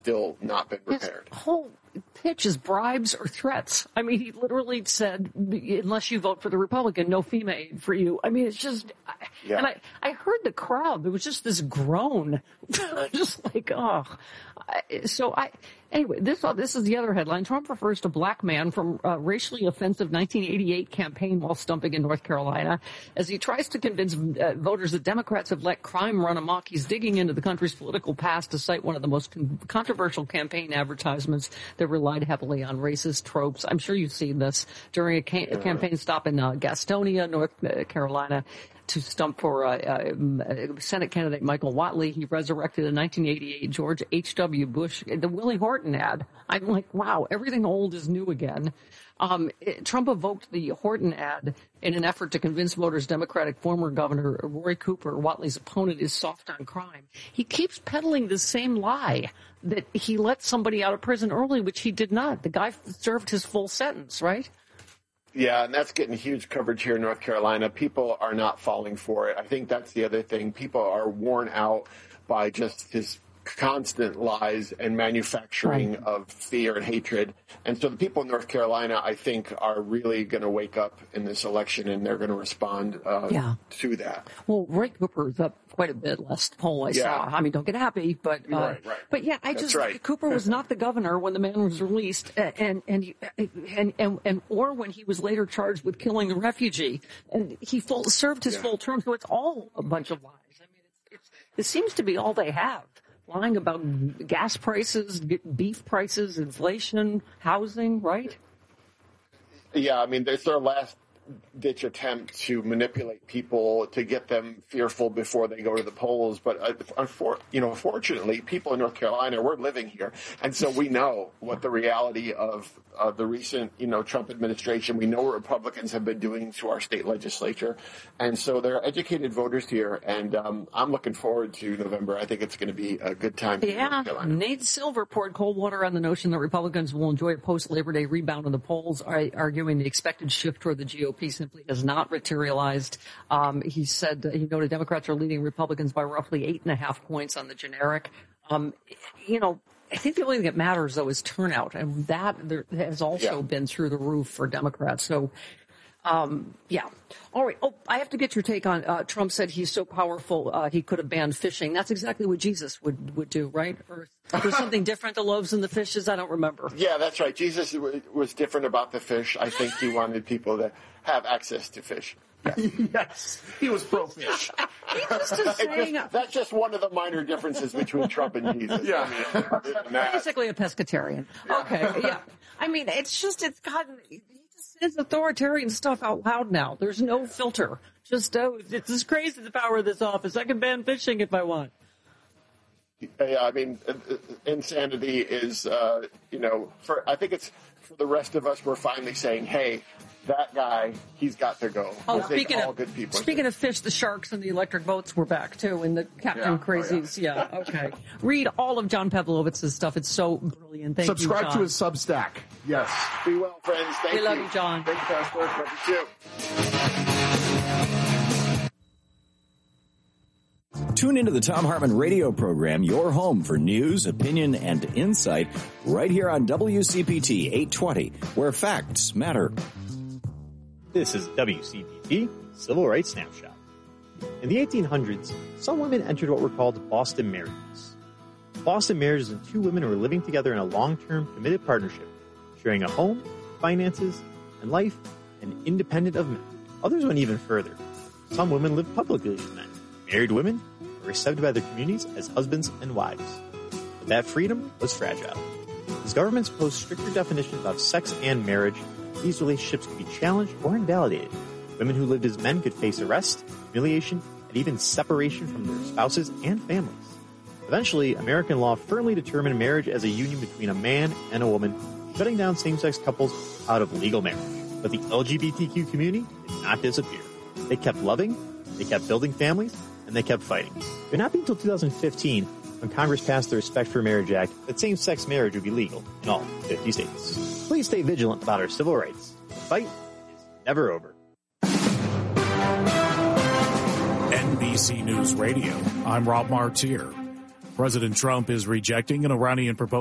still not been repaired. His whole pitch is bribes or threats. I mean, he literally said, unless you vote for the Republican, no FEMA aid for you. I mean, it's just, and I heard the crowd. There was just this groan, just like, anyway, this is the other headline. Trump refers to black man from racially offensive 1988 campaign while stumping in North Carolina as he tries to convince voters that Democrats have let crime run amok. He's digging into the country's political past to cite one of the most controversial campaign advertisements that relied heavily on racist tropes. I'm sure you've seen this during a campaign stop in Gastonia, North Carolina, to stump for Senate candidate Michael Whatley. He resurrected a 1988 George H.W. Bush, the Willie Horton ad. I'm like, wow, everything old is new again. Trump evoked the Horton ad in an effort to convince voters Democratic former Governor Roy Cooper, Whatley's opponent, is soft on crime. He keeps peddling the same lie that he let somebody out of prison early, which he did not. The guy served his full sentence, right? Yeah, and that's getting huge coverage here in North Carolina. People are not falling for it. I think that's the other thing. People are worn out by just his constant lies and manufacturing of fear and hatred. And so the people in North Carolina, I think, are really going to wake up in this election, and they're going to respond to that. Well, Roy Cooper is up quite a bit last poll I saw. I mean, don't get happy, but but yeah, Cooper was not the governor when the man was released, and or when he was later charged with killing the refugee, and he served his full term. So it's all a bunch of lies. I mean, it seems to be all they have. Lying about gas prices, beef prices, inflation, housing, right? Yeah, I mean, it's their last-ditch attempt to manipulate people to get them fearful before they go to the polls. But, fortunately, people in North Carolina, we're living here. And so we know what the reality of the recent, Trump administration, we know what Republicans have been doing to our state legislature. And so they're educated voters here. And I'm looking forward to November. I think it's going to be a good time. Yeah, Nate Silver poured cold water on the notion that Republicans will enjoy a post-Labor Day rebound in the polls, arguing the expected shift toward the GOP simply has not materialized. He said, he noted Democrats are leading Republicans by roughly 8.5 points on the generic. I think the only thing that matters, though, is turnout, and that has also been through the roof for Democrats. So, All right. Oh, I have to get your take on, Trump said he's so powerful, he could have banned fishing. That's exactly what Jesus would do, right? Or there's something different, the loaves and the fishes? I don't remember. Yeah, that's right. Jesus was different about the fish. I think he wanted people to have access to fish. Yes, he was pro-fish. That's just one of the minor differences between Trump and Jesus. Yeah. Basically a pescatarian. Yeah. Okay, yeah. I mean, he just says authoritarian stuff out loud now. There's no filter. Just, it's crazy the power of this office. I can ban fishing if I want. Yeah, I mean, insanity is, I think it's for the rest of us, we're finally saying, hey, that guy, he's got to go. Oh, speaking of fish, the sharks and the electric boats were back, too, and the Captain Crazies. Yeah, okay. Read all of John Pavlovich's stuff. It's so brilliant. Thank you, John. Subscribe to his Substack. Yes. Be well, friends. Thank you. We love you, John. Thank you, Pastor. Love you, too. Tune into the Thom Hartmann radio program, your home for news, opinion, and insight, right here on WCPT 820, where facts matter. This is WCPT Civil Rights Snapshot. In the 1800s, some women entered what were called Boston marriages. Boston marriages are two women who are living together in a long-term committed partnership, sharing a home, finances, and life, and independent of men. Others went even further. Some women lived publicly as men. Married women were accepted by their communities as husbands and wives. But that freedom was fragile. As governments posed stricter definitions of sex and marriage, these relationships could be challenged or invalidated. Women who lived as men could face arrest, humiliation, and even separation from their spouses and families. Eventually, American law firmly determined marriage as a union between a man and a woman, shutting down same-sex couples out of legal marriage. But the LGBTQ community did not disappear. They kept loving, they kept building families, and they kept fighting. It would not be until 2015, when Congress passed the Respect for Marriage Act, that same-sex marriage would be legal in all 50 states. Please stay vigilant about our civil rights. The fight is never over. NBC News Radio, I'm Rob Martier. President Trump is rejecting an Iranian proposal